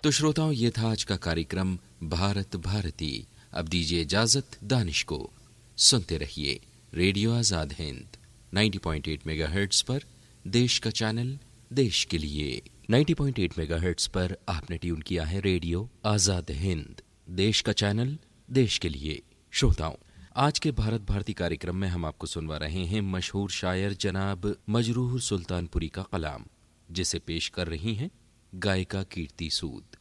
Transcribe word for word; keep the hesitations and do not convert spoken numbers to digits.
तो श्रोताओं, ये था आज का कार्यक्रम भारत भारती। अब दीजिए इजाजत दानिश को। सुनते रहिए रेडियो आजाद हिंद नब्बे पॉइंट आठ मेगाहर्ट्ज पर, देश का चैनल देश के लिए। नब्बे पॉइंट आठ मेगाहर्ट्ज पर आपने ट्यून किया है रेडियो आजाद हिंद, देश का चैनल देश के लिए। श्रोताओं, आज के भारत भारती कार्यक्रम में हम आपको सुनवा रहे हैं मशहूर शायर जनाब मजरूह सुल्तानपुरी का कलाम, जिसे पेश कर रही हैं गायिका कीर्ति सूद।